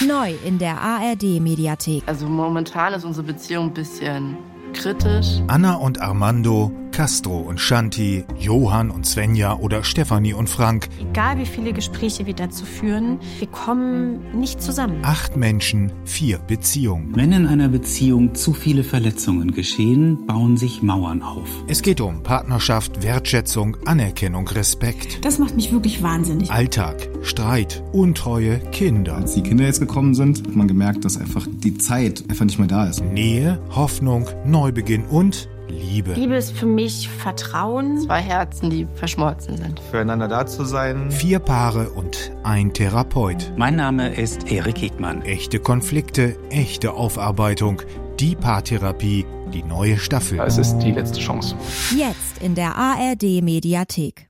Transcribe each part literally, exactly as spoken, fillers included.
Neu in der A R D-Mediathek. Also momentan ist unsere Beziehung ein bisschen kritisch. Anna und Armando, Castro und Shanti, Johann und Svenja oder Stefanie und Frank. Egal wie viele Gespräche wir dazu führen, wir kommen nicht zusammen. Acht Menschen, vier Beziehungen. Wenn in einer Beziehung zu viele Verletzungen geschehen, bauen sich Mauern auf. Es geht um Partnerschaft, Wertschätzung, Anerkennung, Respekt. Das macht mich wirklich wahnsinnig. Alltag, Streit, Untreue, Kinder. Als die Kinder jetzt gekommen sind, hat man gemerkt, dass einfach die Zeit einfach nicht mehr da ist. Nähe, Hoffnung, Neubeginn und Liebe. Liebe ist für mich Vertrauen. Zwei Herzen, die verschmolzen sind. Füreinander da zu sein. Vier Paare und ein Therapeut. Mein Name ist Erik Hickmann. Echte Konflikte, echte Aufarbeitung. Die Paartherapie, die neue Staffel. Es ist die letzte Chance. Jetzt in der A R D-Mediathek.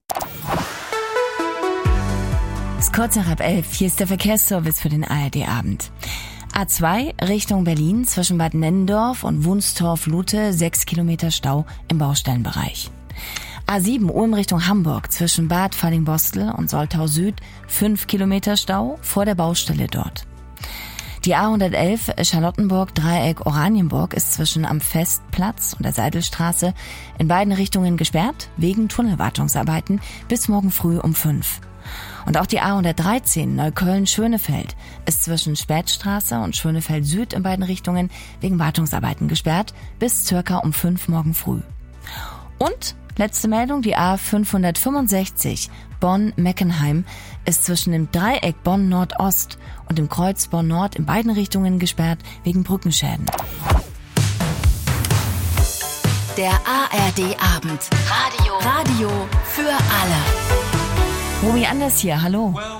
Es ist kurz nach halb elf. Hier ist der Verkehrsservice für den A R D-Abend. A zwei Richtung Berlin zwischen Bad Nennendorf und Wunstorf-Lute sechs Kilometer Stau im Baustellenbereich. A sieben Ulm Richtung Hamburg zwischen Bad Fallingbostel und Soltau Süd fünf Kilometer Stau vor der Baustelle dort. Die A hundertelf Charlottenburg Dreieck Oranienburg ist zwischen am Festplatz und der Seidelstraße in beiden Richtungen gesperrt wegen Tunnelwartungsarbeiten bis morgen früh um fünf. Und auch die A hundertdreizehn Neukölln-Schönefeld ist zwischen Spätstraße und Schönefeld Süd in beiden Richtungen wegen Wartungsarbeiten gesperrt bis circa um fünf morgen früh. Und letzte Meldung, die A fünfhundertfünfundsechzig Bonn-Meckenheim ist zwischen dem Dreieck Bonn-Nordost und dem Kreuz Bonn-Nord in beiden Richtungen gesperrt wegen Brückenschäden. Der A R D-Abend. Radio. Radio für alle. Romy Anders hier, hallo. Well,